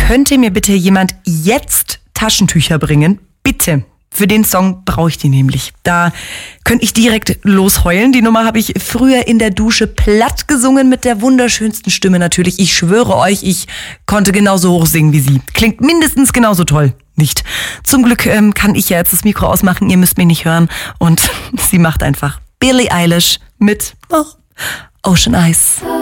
könnte mir bitte jemand jetzt Taschentücher bringen? Bitte. Für den Song brauche ich die nämlich. Da könnte ich direkt losheulen. Die Nummer habe ich früher in der Dusche platt gesungen mit der wunderschönsten Stimme natürlich. Ich schwöre euch, ich konnte genauso hoch singen wie sie. Klingt mindestens genauso toll. Nicht. Zum Glück kann ich ja jetzt das Mikro ausmachen. Ihr müsst mich nicht hören. Und sie macht einfach Billie Eilish mit Ocean Eyes.